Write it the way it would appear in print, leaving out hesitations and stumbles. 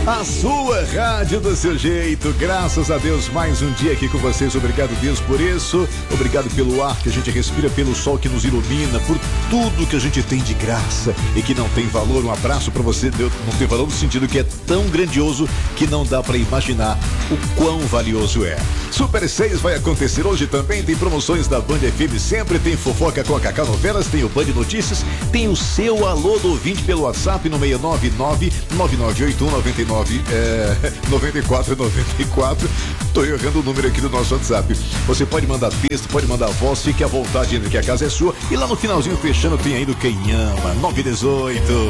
A sua rádio do seu jeito, graças a Deus, mais um dia aqui com vocês. Obrigado, Deus, por isso. Obrigado pelo ar que a gente respira, pelo sol que nos ilumina, por tudo que a gente tem de graça e que não tem valor. Um abraço pra você, Deus, não tem valor no sentido que é tão grandioso que não dá pra imaginar o quão valioso é. Super 6 vai acontecer hoje também, tem promoções da Band FM, sempre tem fofoca com a Cacá Novelas, tem o Band Notícias, tem o seu alô do ouvinte pelo WhatsApp no 699-9981-9494. Tô errando o número aqui do nosso WhatsApp. Você pode mandar texto, pode mandar voz, fique à vontade ainda que a casa é sua. E lá no finalzinho fechando tem ainda o Quem Ama, 918.